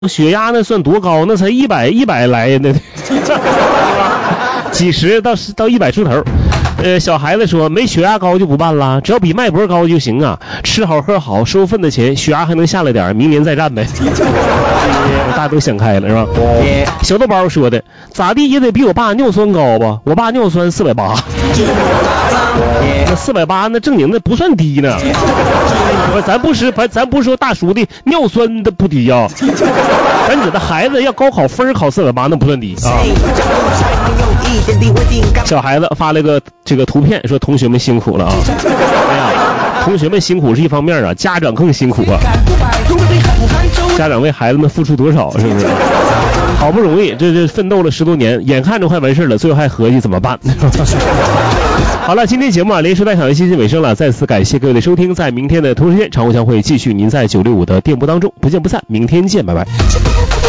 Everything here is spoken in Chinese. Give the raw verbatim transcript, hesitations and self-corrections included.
血压那算多高？那才一百一百来那，几十到到一百出头。呃，小孩子说没血压高就不办了，只要比脉搏高就行啊，吃好喝好，收份的钱，血压还能下来点，明年再战呗。大家都想开了是吧？小豆包说的，咋地也得比我爸尿酸高吧？我爸尿酸四百八，那四百八那正经的不算低呢。咱不是咱咱不是说大叔的尿酸的不低呀、啊，咱指的孩子要高考分考四百八那不算低啊。小孩子发了个这个图片，说同学们辛苦了啊！哎呀，同学们辛苦是一方面啊，家长更辛苦啊。家长为孩子们付出多少，是不是？好不容易这这奋斗了十多年，眼看着快完事了，最后还合计怎么办？好了，今天节目啊，连说带响的接近尾声了，再次感谢各位的收听，在明天的同时间，常务将会继续您在九六五的电波当中不见不散，明天见，拜拜。